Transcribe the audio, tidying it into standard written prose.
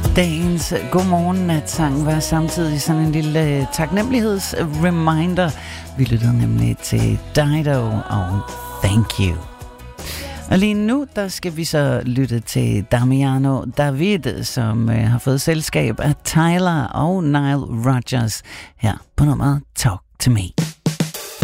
Dagens godmorgen-natsang var samtidig sådan en lille taknemmelighedsreminder. Vi lyttede nemlig til Dido og Thank You. Og lige nu, der skal vi så lytte til Damiano David, som har fået selskab af Tyler og Nile Rodgers her på nummeret Talk to Me.